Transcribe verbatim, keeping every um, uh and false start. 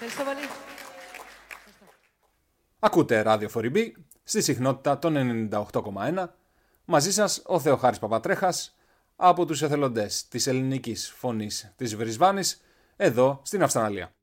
Ευχαριστώ πολύ. Ακούτε ράδιο φορ ι μπι στη συχνότητα των ενενήντα οκτώ κόμμα ένα. Μαζί σας ο Θεοχάρης Παπατρέχας από τους εθελοντές της ελληνικής φωνής της Βρισβάνης εδώ στην Αυστραλία.